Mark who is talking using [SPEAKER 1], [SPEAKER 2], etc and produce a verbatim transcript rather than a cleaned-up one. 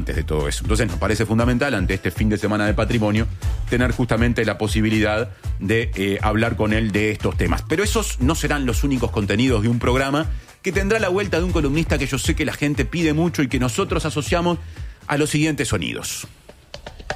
[SPEAKER 1] antes de todo eso. Entonces nos parece fundamental, ante este fin de semana de patrimonio, tener justamente la posibilidad de eh, hablar con él de estos temas. Pero esos no serán los únicos contenidos de un programa que tendrá la vuelta de un columnista que yo sé que la gente pide mucho y que nosotros asociamos a los siguientes sonidos.